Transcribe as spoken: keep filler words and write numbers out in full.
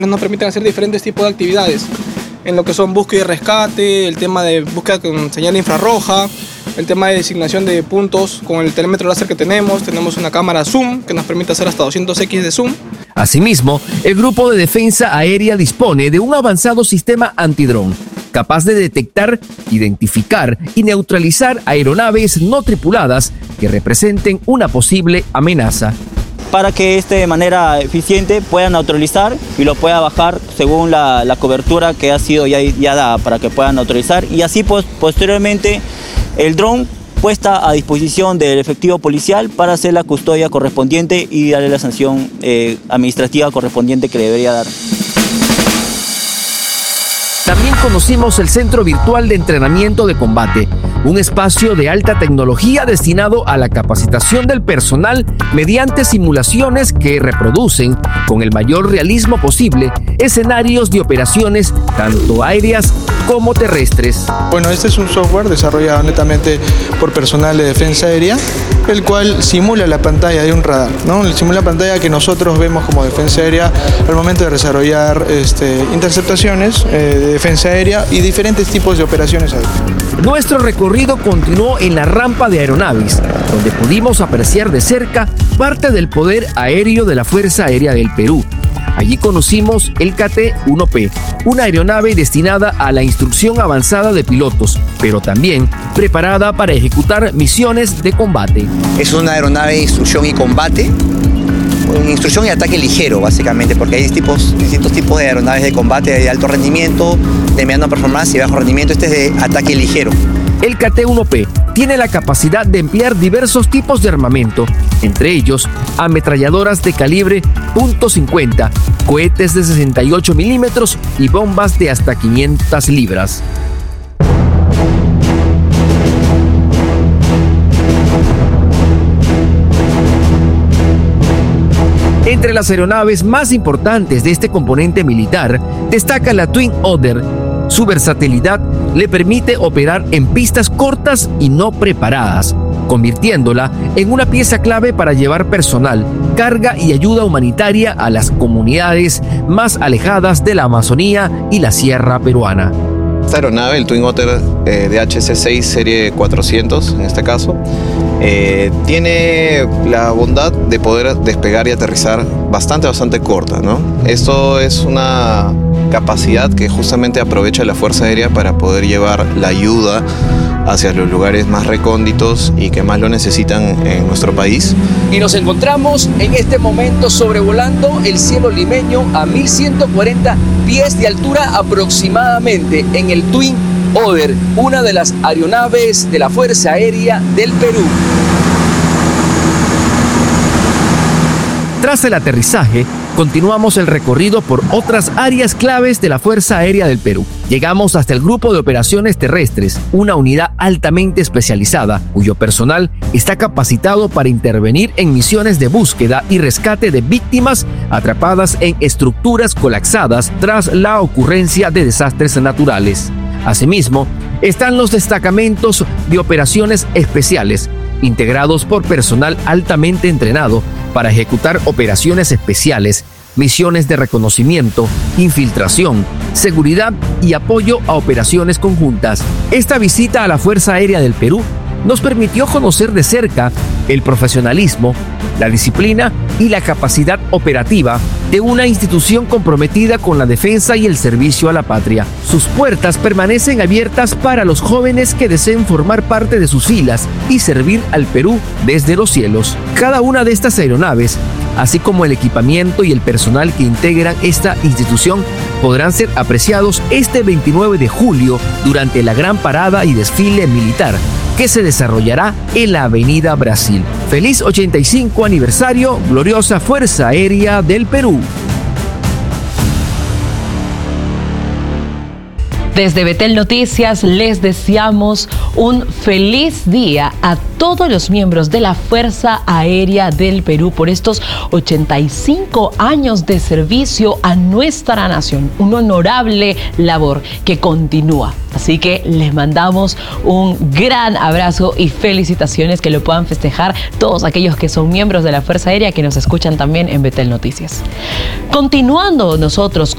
Nos permiten hacer diferentes tipos de actividades, en lo que son búsqueda y rescate, el tema de búsqueda con señal infrarroja, el tema de designación de puntos con el telémetro láser que tenemos. Tenemos una cámara zoom que nos permite hacer hasta doscientos equis de zoom. Asimismo, el Grupo de Defensa Aérea dispone de un avanzado sistema antidrón, capaz de detectar, identificar y neutralizar aeronaves no tripuladas que representen una posible amenaza, para que este de manera eficiente pueda neutralizar y lo pueda bajar según la, la cobertura que ha sido ya, ya dada, para que pueda neutralizar, y así pues, posteriormente el dron puesta a disposición del efectivo policial para hacer la custodia correspondiente y darle la sanción eh, administrativa correspondiente que le debería dar. También conocimos el Centro Virtual de Entrenamiento de Combate, un espacio de alta tecnología destinado a la capacitación del personal mediante simulaciones que reproducen con el mayor realismo posible escenarios de operaciones tanto aéreas como terrestres. Bueno, este es un software desarrollado netamente por personal de defensa aérea, el cual simula la pantalla de un radar, ¿no? Simula la pantalla que nosotros vemos como defensa aérea al momento de desarrollar este, interceptaciones eh, de defensa aérea y diferentes tipos de operaciones aéreas. Nuestro recorrido continuó en la rampa de aeronaves, donde pudimos apreciar de cerca parte del poder aéreo de la Fuerza Aérea del Perú. Allí conocimos el K T uno P, una aeronave destinada a la instrucción avanzada de pilotos, pero también preparada para ejecutar misiones de combate. Es una aeronave de instrucción y combate, instrucción y ataque ligero básicamente, porque hay tipos, distintos tipos de aeronaves de combate de alto rendimiento, de mediano performance y bajo rendimiento. Este es de ataque ligero. El K T uno P tiene la capacidad de emplear diversos tipos de armamento, entre ellos ametralladoras de calibre punto cincuenta, cohetes de sesenta y ocho milímetros y bombas de hasta quinientas libras. Entre las aeronaves más importantes de este componente militar, destaca la Twin Otter. Su versatilidad le permite operar en pistas cortas y no preparadas, convirtiéndola en una pieza clave para llevar personal, carga y ayuda humanitaria a las comunidades más alejadas de la Amazonía y la sierra peruana. Esta aeronave, el Twin Otter eh, D H C seis serie cuatrocientos en este caso, eh, tiene la bondad de poder despegar y aterrizar bastante, bastante corta, ¿no? Esto es una capacidad que justamente aprovecha la Fuerza Aérea para poder llevar la ayuda hacia los lugares más recónditos y que más lo necesitan en nuestro país. Y nos encontramos en este momento sobrevolando el cielo limeño a mil ciento cuarenta pies de altura aproximadamente en el Twin Otter, una de las aeronaves de la Fuerza Aérea del Perú. Tras el aterrizaje, continuamos el recorrido por otras áreas claves de la Fuerza Aérea del Perú. Llegamos hasta el Grupo de Operaciones Terrestres, una unidad altamente especializada, cuyo personal está capacitado para intervenir en misiones de búsqueda y rescate de víctimas atrapadas en estructuras colapsadas tras la ocurrencia de desastres naturales. Asimismo, están los destacamentos de operaciones especiales, integrados por personal altamente entrenado para ejecutar operaciones especiales, misiones de reconocimiento, infiltración, seguridad y apoyo a operaciones conjuntas. Esta visita a la Fuerza Aérea del Perú nos permitió conocer de cerca el profesionalismo, la disciplina y la capacidad operativa de una institución comprometida con la defensa y el servicio a la patria. Sus puertas permanecen abiertas para los jóvenes que deseen formar parte de sus filas y servir al Perú desde los cielos. Cada una de estas aeronaves, así como el equipamiento y el personal que integran esta institución, podrán ser apreciados este veintinueve de julio durante la gran parada y desfile militar que se desarrollará en la Avenida Brasil. Feliz ochenta y cinco aniversario, gloriosa Fuerza Aérea del Perú. Desde Betel Noticias les deseamos un feliz día a todos los miembros de la Fuerza Aérea del Perú por estos ochenta y cinco años de servicio a nuestra nación. Una honorable labor que continúa. Así que les mandamos un gran abrazo y felicitaciones, que lo puedan festejar todos aquellos que son miembros de la Fuerza Aérea que nos escuchan también en Betel Noticias. Continuando nosotros